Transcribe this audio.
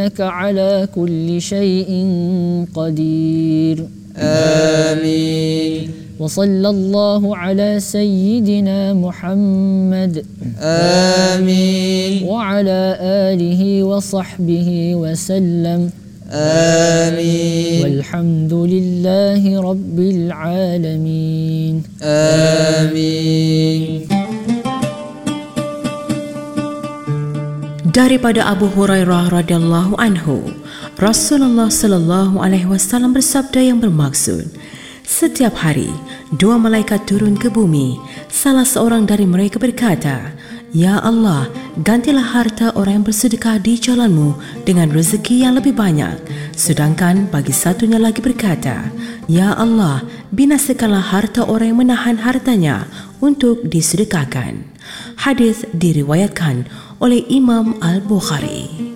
إنك على كل شيء قدير. آمين. وصلى الله على سيدنا محمد. آمين. وعلى آله وصحبه وسلم. آمين. والحمد لله رب العالمين. آمين. Daripada Abu Hurairah radhiyallahu anhu, Rasulullah sallallahu alaihi wasallam bersabda yang bermaksud, setiap hari dua malaikat turun ke bumi. Salah seorang dari mereka berkata, Ya Allah, gantilah harta orang yang bersedekah di jalanmu dengan rezeki yang lebih banyak. Sedangkan bagi satunya lagi berkata, Ya Allah, binasakanlah harta orang yang menahan hartanya untuk disedekahkan. Hadis diriwayatkan oleh Imam Al-Bukhari.